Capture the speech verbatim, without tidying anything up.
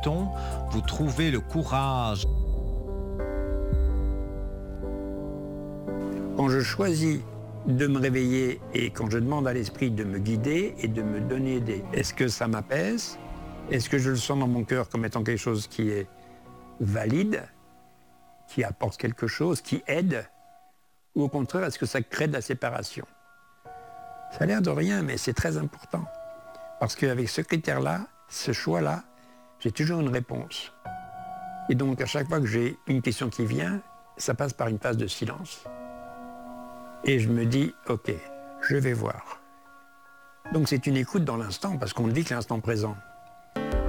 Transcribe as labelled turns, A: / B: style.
A: peut-on vous trouver le courage?
B: Quand je choisis de me réveiller et quand je demande à l'esprit de me guider et de me donner des... Est-ce que ça m'apaise? Est-ce que je le sens dans mon cœur comme étant quelque chose qui est valide, qui apporte quelque chose, qui aide? Ou au contraire, est-ce que ça crée de la séparation? Ça a l'air de rien, mais c'est très important. Parce qu'avec ce critère-là, ce choix-là, j'ai toujours une réponse. Et donc, à chaque fois que j'ai une question qui vient, ça passe par une phase de silence. Et je me dis, OK, je vais voir. Donc c'est une écoute dans l'instant, parce qu'on ne vit que l'instant présent.